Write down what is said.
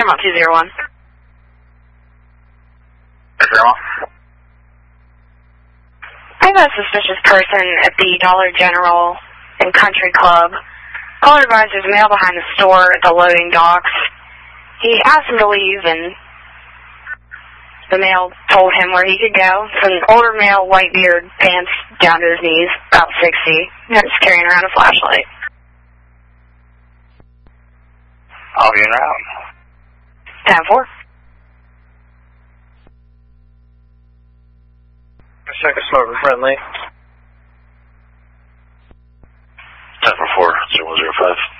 Paramount 201. Paramount. I have a suspicious person at the Dollar General and Country Club. Caller advised there's a male behind the store at the loading docks. He asked him to leave, and the male told him where he could go. It's an older male, white beard, pants down to his knees, about 60. He's carrying around a flashlight. I'll be in route. 10-4. Check a smoker friendly. 10-4, 0105.